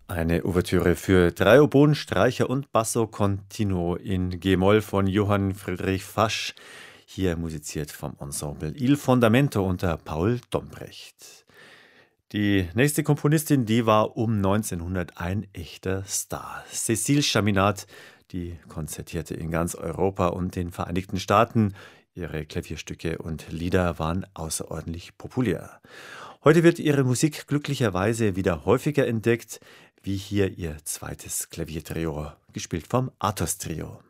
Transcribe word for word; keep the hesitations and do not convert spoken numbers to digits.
Eine Ouvertüre für drei Oboen, Streicher und Basso Continuo in G-Moll von Johann Friedrich Fasch, hier musiziert vom Ensemble Il Fondamento unter Paul Dombrecht. Die nächste Komponistin, die war um neunzehnhundert ein echter Star. Cécile Chaminade, die konzertierte in ganz Europa und den Vereinigten Staaten. Ihre Klavierstücke und Lieder waren außerordentlich populär. Heute wird ihre Musik glücklicherweise wieder häufiger entdeckt, wie hier ihr zweites Klaviertrio, gespielt vom Athos Trio.